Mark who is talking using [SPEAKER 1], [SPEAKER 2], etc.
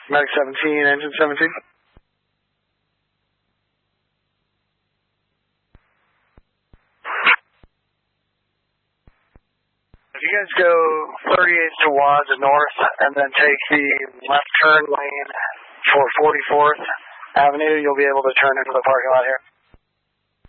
[SPEAKER 1] Medic 17, engine 17. If you guys go 38 to Wads north and then take the left turn lane for 44th Avenue, you'll be able to turn into the parking lot here.